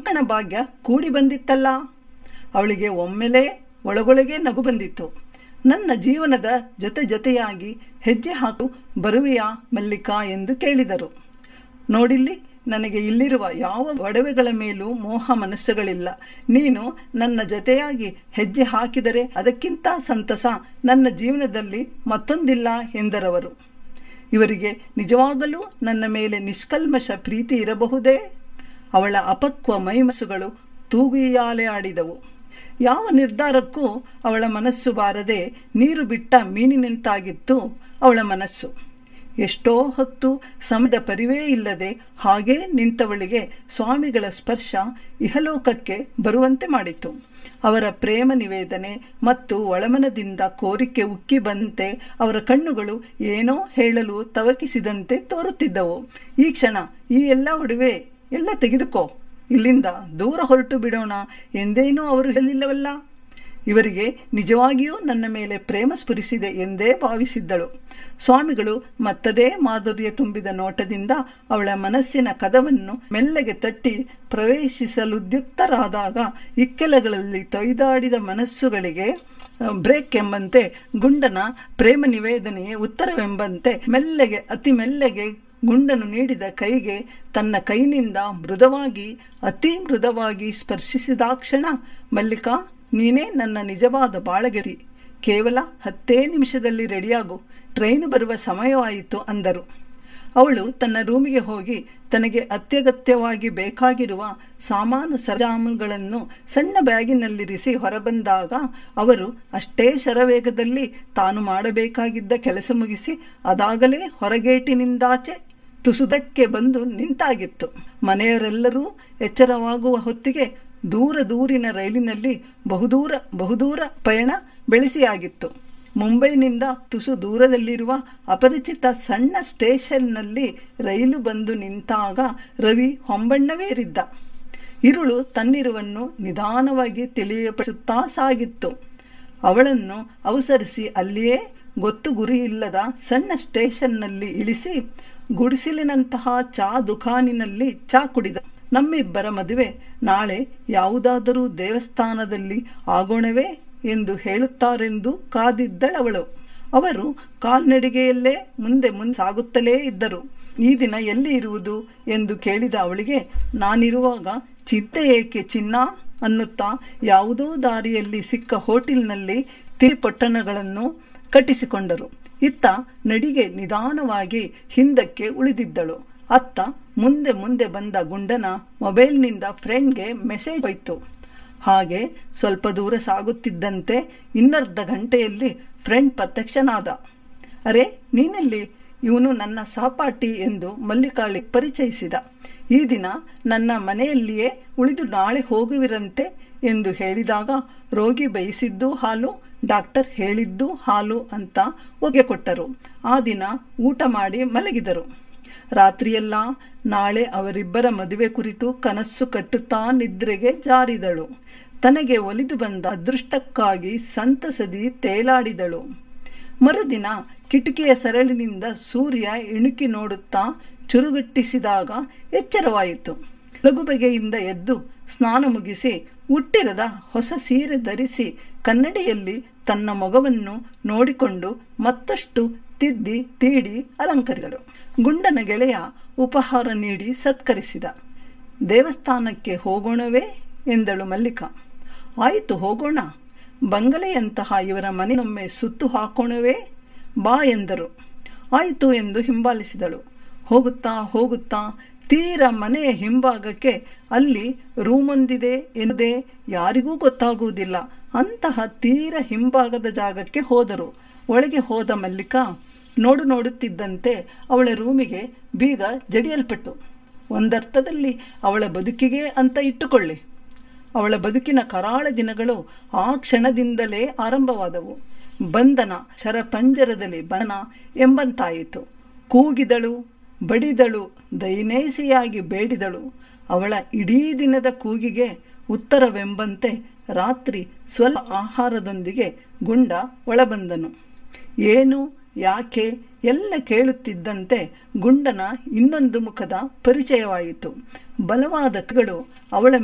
ಮಕ್ಕಳ ಭಾಗ್ಯ ಕೂಡಿ ಬಂದಿತ್ತಲ್ಲ. ಅವಳಿಗೆ ಒಮ್ಮೆಲೇ ಒಳಗೊಳಗೆ ನಗು ಬಂದಿತ್ತು. ನನ್ನ ಜೀವನದ ಜೊತೆಯಾಗಿ ಹೆಜ್ಜೆ ಹಾಕು ಬರುವೆಯಾ ಮಲ್ಲಿಕಾ ಎಂದು ಕೇಳಿದರು. ನೋಡಿಲ್ಲಿ, ನನಗೆ ಇಲ್ಲಿರುವ ಯಾವ ಒಡವೆಗಳ ಮೇಲೂ ಮೋಹ ಮನಸ್ಸುಗಳಿಲ್ಲ. ನೀನು ನನ್ನ ಜೊತೆಯಾಗಿ ಹೆಜ್ಜೆ ಹಾಕಿದರೆ ಅದಕ್ಕಿಂತ ಸಂತಸ ನನ್ನ ಜೀವನದಲ್ಲಿ ಮತ್ತೊಂದಿಲ್ಲ ಎಂದರವರು. ಇವರಿಗೆ ನಿಜವಾಗಲೂ ನನ್ನ ಮೇಲೆ ನಿಷ್ಕಲ್ಮಶ ಪ್ರೀತಿ ಇರಬಹುದೇ? ಅವಳ ಅಪಕ್ವ ಮೈಮನಸ್ಸುಗಳು ತೂಗುಯಾಲೆ ಆಡಿದವು. ಯಾವ ನಿರ್ಧಾರಕ್ಕೂ ಅವಳ ಮನಸ್ಸು ಬಾರದೆ ನೀರು ಬಿಟ್ಟ ಮೀನಿನಂತಾಗಿತ್ತು ಅವಳ ಮನಸ್ಸು. ಎಷ್ಟೋ ಹೊತ್ತು ಸಮಯದ ಪರಿವೇ ಇಲ್ಲದೆ ಹಾಗೇ ನಿಂತವಳಿಗೆ ಸ್ವಾಮಿಗಳ ಸ್ಪರ್ಶ ಇಹಲೋಕಕ್ಕೆ ಬರುವಂತೆ ಮಾಡಿತು. ಅವರ ಪ್ರೇಮ ನಿವೇದನೆ ಮತ್ತು ಒಳಮನದಿಂದ ಕೋರಿಕೆ ಉಕ್ಕಿ ಬಂತೆ ಅವರ ಕಣ್ಣುಗಳು ಏನೋ ಹೇಳಲು ತವಕಿಸಿದಂತೆ ತೋರುತ್ತಿದ್ದವು. ಈ ಕ್ಷಣ ಈ ಎಲ್ಲ ಒಡವೆ ಎಲ್ಲ ತೆಗೆದುಕೋ, ಇಲ್ಲಿಂದ ದೂರ ಹೊರಟು ಬಿಡೋಣ ಎಂದೇನೂ ಅವರು ಹೇಳಿಲ್ಲವಲ್ಲ. ಇವರಿಗೆ ನಿಜವಾಗಿಯೂ ನನ್ನ ಮೇಲೆ ಪ್ರೇಮ ಸ್ಫುರಿಸಿದೆ ಎಂದೇ ಭಾವಿಸಿದ್ದಳು. ಸ್ವಾಮಿಗಳು ಮತ್ತದೇ ಮಾಧುರ್ಯ ತುಂಬಿದ ನೋಟದಿಂದ ಅವಳ ಮನಸ್ಸಿನ ಕದವನ್ನು ಮೆಲ್ಲಗೆ ತಟ್ಟಿ ಪ್ರವೇಶಿಸಲುದ್ಯುಕ್ತರಾದಾಗ ಇಕ್ಕೆಲಗಳಲ್ಲಿ ತೊಯ್ದಾಡಿದ ಮನಸ್ಸುಗಳಿಗೆ ಬ್ರೇಕ್ ಎಂಬಂತೆ, ಗುಂಡನ ಪ್ರೇಮ ನಿವೇದನೆಯೇ ಉತ್ತರವೆಂಬಂತೆ ಮೆಲ್ಲಗೆ ಅತಿ ಮೆಲ್ಲಗೆ ಗುಂಡನು ನೀಡಿದ ಕೈಗೆ ತನ್ನ ಕೈನಿಂದ ಮೃದುವಾಗಿ ಅತಿ ಮೃದುವಾಗಿ ಸ್ಪರ್ಶಿಸಿದಾಕ್ಷಣ, ಮಲ್ಲಿಕಾ, ನೀನೇ ನನ್ನ ನಿಜವಾದ ಬಾಳಗೆತಿ. ಕೇವಲ 10 ನಿಮಿಷದಲ್ಲಿ ರೆಡಿಯಾಗು, ಟ್ರೈನು ಬರುವ ಸಮಯವಾಯಿತು ಅಂದರು. ಅವಳು ತನ್ನ ರೂಮಿಗೆ ಹೋಗಿ ತನಗೆ ಅತ್ಯಗತ್ಯವಾಗಿ ಬೇಕಾಗಿರುವ ಸಾಮಾನು ಸರಜಾಮುಗಳನ್ನು ಸಣ್ಣ ಬ್ಯಾಗಿನಲ್ಲಿರಿಸಿ ಹೊರಬಂದಾಗ ಅವರು ಅಷ್ಟೇ ಶರವೇಗದಲ್ಲಿ ತಾನು ಮಾಡಬೇಕಾಗಿದ್ದ ಕೆಲಸ ಮುಗಿಸಿ ಅದಾಗಲೇ ಹೊರಗೇಟಿನಿಂದಾಚೆ ತುಸುದಕ್ಕೆ ಬಂದು ನಿಂತಾಗಿತ್ತು. ಮನೆಯವರೆಲ್ಲರೂ ಎಚ್ಚರವಾಗುವ ಹೊತ್ತಿಗೆ ದೂರಿನ ರೈಲಿನಲ್ಲಿ ಬಹುದೂರ ಪಯಣ ಬೆಳೆಸಿಯಾಗಿತ್ತು. ಮುಂಬೈನಿಂದ ತುಸು ದೂರದಲ್ಲಿರುವ ಅಪರಿಚಿತ ಸಣ್ಣ ಸ್ಟೇಷನ್ನಲ್ಲಿ ರೈಲು ಬಂದು ನಿಂತಾಗ ರವಿ ಹೊಂಬಣ್ಣವೇರಿದ್ದ. ഇരുಳು ತನ್ನಿರುವನ್ನು ನಿಧಾನವಾಗಿ ತಿಳಿಯಪಡಿಸುತ್ತಾ ಸಾಗಿತ್ತು. ಅವಳನ್ನು ಅವಸರಿಸಿ ಅಲ್ಲಿಯೇ ಗೊತ್ತು ಗುರಿಯಿಲ್ಲದ ಸಣ್ಣ ಸ್ಟೇಷನ್ನಲ್ಲಿ ಇಳಿಸಿ ಗುಡಿಸಿಲಿನಂತಹ ಚಾ ದುಕಾನಿನಲ್ಲಿ ಚಾ ಕುಡಿದ. ನಮ್ಮಿಬ್ಬರ ಮದುವೆ ನಾಳೆ ಯಾವುದಾದರೂ ದೇವಸ್ಥಾನದಲ್ಲಿ ಆಗೋಣವೇ ಎಂದು ಹೇಳುತ್ತಾರೆಂದು ಕಾದಿದ್ದಳವಳು. ಅವರು ಕಾಲ್ನಡಿಗೆಯಲ್ಲೇ ಮುಂದೆ ಸಾಗುತ್ತಲೇ ಇದ್ದರು. ಈ ದಿನ ಎಲ್ಲಿ ಇರುವುದು ಎಂದು ಕೇಳಿದ ಅವಳಿಗೆ, ನಾನಿರುವಾಗ ಚಿಂತೆ ಏಕೆ ಚಿನ್ನ ಅನ್ನುತ್ತಾ ಯಾವುದೋ ದಾರಿಯಲ್ಲಿ ಸಿಕ್ಕ ಹೋಟೆಲ್ನಲ್ಲಿ ತಿರುಪೊಟ್ಟಣಗಳನ್ನು ಕಟ್ಟಿಸಿಕೊಂಡರು. ಇತ್ತ ನಡಿಗೆ ನಿಧಾನವಾಗಿ ಹಿಂದಕ್ಕೆ ಉಳಿದಿದ್ದಳು. ಅತ್ತ ಮುಂದೆ ಬಂದ ಗುಂಡನ ಮೊಬೈಲ್ನಿಂದ ಫ್ರೆಂಡ್ಗೆ ಮೆಸೇಜ್ ಹೋಯ್ತು. ಹಾಗೆ ಸ್ವಲ್ಪ ದೂರ ಸಾಗುತ್ತಿದ್ದಂತೆ ಇನ್ನರ್ಧ ಗಂಟೆಯಲ್ಲಿ ಫ್ರೆಂಡ್ ಪ್ರತ್ಯಕ್ಷನಾದ. ಅರೆ, ನೀನೆಲ್ಲಿ? ಇವನು ನನ್ನ ಸಹಪಾಠಿ ಎಂದು ಮಲ್ಲಿಕಾಳಿ ಪರಿಚಯಿಸಿದ. ಈ ದಿನ ನನ್ನ ಮನೆಯಲ್ಲಿಯೇ ಉಳಿದು ನಾಳೆ ಹೋಗುವಿರಂತೆ ಎಂದು ಹೇಳಿದಾಗ, ರೋಗಿ ಬಯಸಿದ್ದು ಹಾಲು, ಡಾಕ್ಟರ್ ಹೇಳಿದ್ದು ಹಾಲು ಅಂತ ಒಗೆ ಕೊಟ್ಟರು. ಆ ದಿನ ಊಟ ಮಾಡಿ ಮಲಗಿದರು. ರಾತ್ರಿಯೆಲ್ಲ ನಾಳೆ ಅವರಿಬ್ಬರ ಮದುವೆ ಕುರಿತು ಕನಸು ಕಟ್ಟುತ್ತಾ ನಿದ್ರೆಗೆ ಜಾರಿದಳು. ತನಗೆ ಒಲಿದು ಬಂದ ಅದೃಷ್ಟಕ್ಕಾಗಿ ಸಂತಸದಿ ತೇಲಾಡಿದಳು. ಮರುದಿನ ಕಿಟಕಿಯ ಸರಳಿನಿಂದ ಸೂರ್ಯ ಇಣುಕಿ ನೋಡುತ್ತಾ ಚುರುಗಟ್ಟಿಸಿದಾಗ ಎಚ್ಚರವಾಯಿತು. ಲಘುಬಗೆಯಿಂದ ಎದ್ದು ಸ್ನಾನ ಮುಗಿಸಿ ಹುಟ್ಟಿರದ ಹೊಸ ಸೀರೆ ಧರಿಸಿ ಕನ್ನಡಿಯಲ್ಲಿ ತನ್ನ ಮೊಗವನ್ನು ನೋಡಿಕೊಂಡು ಮತ್ತಷ್ಟು ತಿದ್ದಿ ತೀಡಿ ಅಲಂಕರಿಸಿದಳು. ಗುಂಡನ ಗೆಳೆಯ ಉಪಹಾರ ನೀಡಿ ಸತ್ಕರಿಸಿದ. ದೇವಸ್ಥಾನಕ್ಕೆ ಹೋಗೋಣವೇ ಎಂದಳು ಮಲ್ಲಿಕಾ. ಆಯಿತು, ಹೋಗೋಣ. ಬಂಗಲೆಯಂತಹ ಇವರ ಮನೆಯೊಮ್ಮೆ ಸುತ್ತು ಹಾಕೋಣವೇ? ಬಾ ಎಂದರು. ಆಯಿತು ಎಂದು ಹಿಂಬಾಲಿಸಿದಳು. ಹೋಗುತ್ತಾ ತೀರ ಮನೆಯ ಹಿಂಭಾಗಕ್ಕೆ ಅಲ್ಲಿ ರೂಮೊಂದಿದೆ ಎನ್ನುವುದೇ ಯಾರಿಗೂ ಗೊತ್ತಾಗುವುದಿಲ್ಲ. ಅಂತಹ ತೀರ ಹಿಂಭಾಗದ ಜಾಗಕ್ಕೆ ಹೋದರು. ಒಳಗೆ ಹೋದ ಮಲ್ಲಿಕಾ ನೋಡುತ್ತಿದ್ದಂತೆ ಅವಳ ರೂಮಿಗೆ ಬೀಗ ಜಡಿಯಲ್ಪಟ್ಟು, ಒಂದರ್ಥದಲ್ಲಿ ಅವಳ ಬದುಕಿಗೆ ಅಂತ ಇಟ್ಟುಕೊಳ್ಳಿ. ಅವಳ ಬದುಕಿನ ಕರಾಳ ದಿನಗಳು ಆ ಕ್ಷಣದಿಂದಲೇ ಆರಂಭವಾದವು. ಬಂಧನ, ಶರಪಂಜರದಲ್ಲಿ ಬಂಧನ ಎಂಬಂತಾಯಿತು. ಕೂಗಿದಳು, ಬಡಿದಳು, ದೈನೇಸಿಯಾಗಿ ಬೇಡಿದಳು. ಅವಳ ಇಡೀ ದಿನದ ಕೂಗಿಗೆ ಉತ್ತರವೆಂಬಂತೆ ರಾತ್ರಿ ಸ್ವಲ್ಪ ಆಹಾರದೊಂದಿಗೆ ಗುಂಡ ಒಳಬಂದನು. ಏನು, ಯಾಕೆ ಎಲ್ಲ ಕೇಳುತ್ತಿದ್ದಂತೆ ಗುಂಡನ ಇನ್ನೊಂದು ಮುಖದ ಪರಿಚಯವಾಯಿತು. ಬಲವಾದ ಕೈಗಳು ಅವಳ